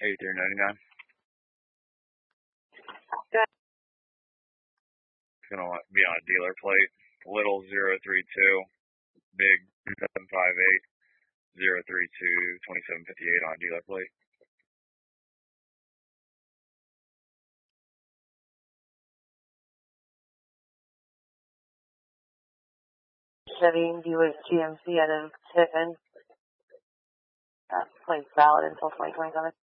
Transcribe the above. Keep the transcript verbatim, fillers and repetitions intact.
eighty-three ninety-nine. Good. It's going to be on a dealer plate. Little zero three two, big seven five eight, zero three two, twenty-seven fifty-eight on a dealer plate. Chevy Buick G M C out of Tiffin. That plate's valid until twenty twenty-seven.